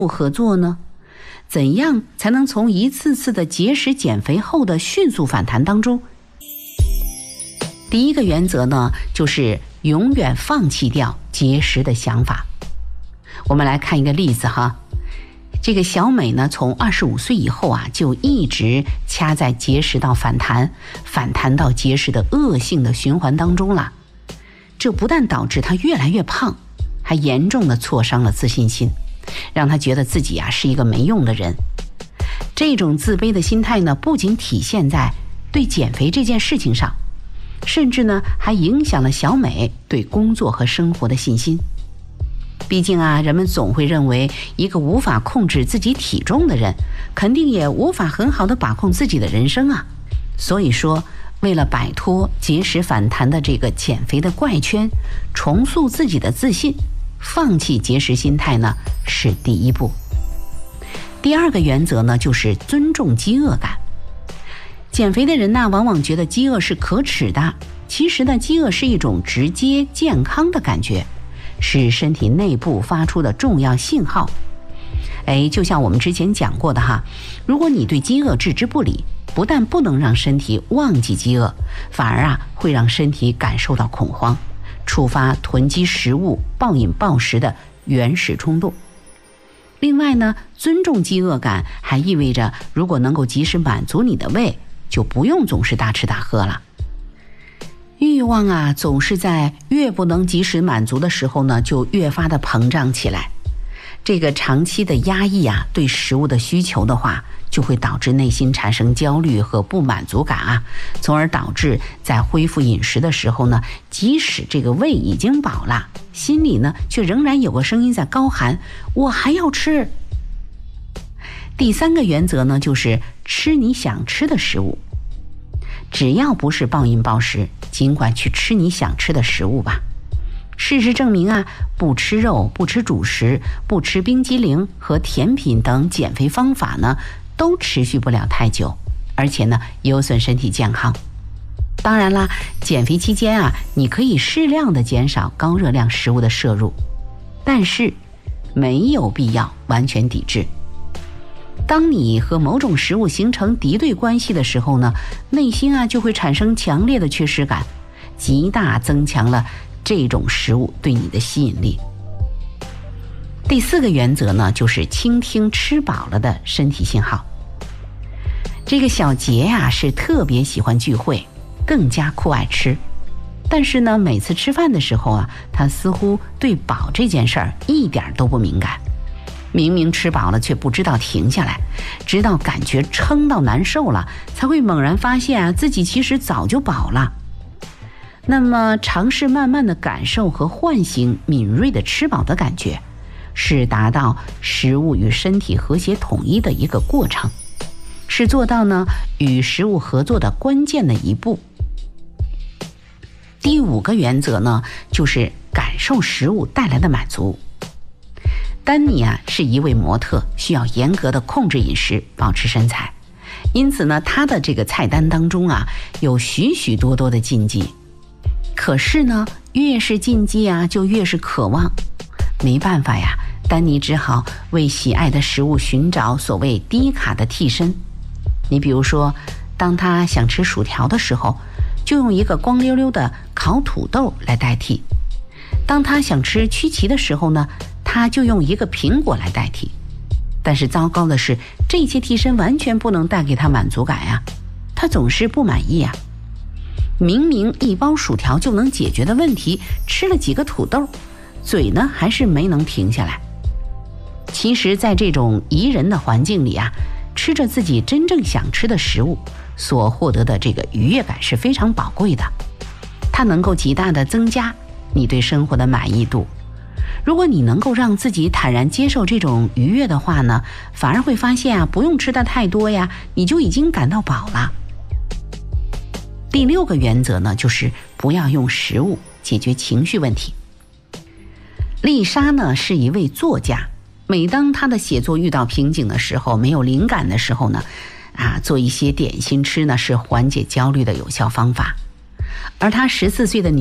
合作呢？怎样才能从一次次的节食减肥后的迅速反弹当中？第一个原则呢，就是永远放弃掉节食的想法。我们来看一个例子哈，这个小美呢，从25岁以后啊，就一直掐在节食到反弹到节食的恶性的循环当中了。这不但导致她越来越胖，还严重的挫伤了自信心，让她觉得自己啊是一个没用的人。这种自卑的心态呢，不仅体现在对减肥这件事情上，甚至呢还影响了小美对工作和生活的信心。毕竟啊，人们总会认为一个无法控制自己体重的人，肯定也无法很好的把控自己的人生啊。所以说，为了摆脱节食反弹的这个减肥的怪圈，重塑自己的自信，放弃节食心态呢，是第一步。第二个原则呢，就是尊重饥饿感。减肥的人呢，往往觉得饥饿是可耻的，其实呢，饥饿是一种直接健康的感觉，是身体内部发出的重要信号。就像我们之前讲过的哈，如果你对饥饿置之不理，不但不能让身体忘记饥饿，反而啊会让身体感受到恐慌，触发囤积食物、暴饮暴食的原始冲动。另外呢，尊重饥饿感还意味着，如果能够及时满足你的胃，就不用总是大吃大喝了。欲望啊，总是在越不能及时满足的时候呢，就越发的膨胀起来。这个长期的压抑啊，对食物的需求的话，就会导致内心产生焦虑和不满足感啊，从而导致在恢复饮食的时候呢，即使这个胃已经饱了，心里呢却仍然有个声音在高喊：我还要吃。第三个原则呢，就是吃你想吃的食物。只要不是暴饮暴食，尽管去吃你想吃的食物吧。事实证明啊，不吃肉、不吃主食、不吃冰激凌和甜品等减肥方法呢，都持续不了太久，而且呢，有损身体健康。当然啦，减肥期间啊，你可以适量的减少高热量食物的摄入，但是没有必要完全抵制。当你和某种食物形成敌对关系的时候呢，内心啊就会产生强烈的缺失感，极大增强了这种食物对你的吸引力。第四个原则呢，就是倾听吃饱了的身体信号。这个小杰呀，是特别喜欢聚会，更加酷爱吃。但是呢，每次吃饭的时候啊，他似乎对饱这件事儿一点都不敏感。明明吃饱了，却不知道停下来，直到感觉撑到难受了，才会猛然发现啊，自己其实早就饱了。那么，尝试慢慢的感受和唤醒敏锐的吃饱的感觉，是达到食物与身体和谐统一的一个过程，是做到呢与食物合作的关键的一步。第五个原则呢，就是感受食物带来的满足。丹尼啊是一位模特，需要严格的控制饮食，保持身材，因此呢，他的这个菜单当中啊有许许多多的禁忌。可是呢，越是禁忌啊，就越是渴望。没办法呀，丹尼只好为喜爱的食物寻找所谓低卡的替身。你比如说，当他想吃薯条的时候，就用一个光溜溜的烤土豆来代替；当他想吃曲奇的时候呢，他就用一个苹果来代替。但是糟糕的是，这些替身完全不能带给他满足感呀，他总是不满意啊。明明一包薯条就能解决的问题，吃了几个土豆，嘴呢还是没能停下来。其实在这种宜人的环境里啊，吃着自己真正想吃的食物，所获得的这个愉悦感是非常宝贵的，它能够极大的增加你对生活的满意度。如果你能够让自己坦然接受这种愉悦的话呢，反而会发现啊，不用吃的太多呀，你就已经感到饱了。第六个原则呢，就是不要用食物解决情绪问题。丽莎呢是一位作家，每当她的写作遇到瓶颈的时候，没有灵感的时候呢，做一些点心吃呢是缓解焦虑的有效方法。而她14岁的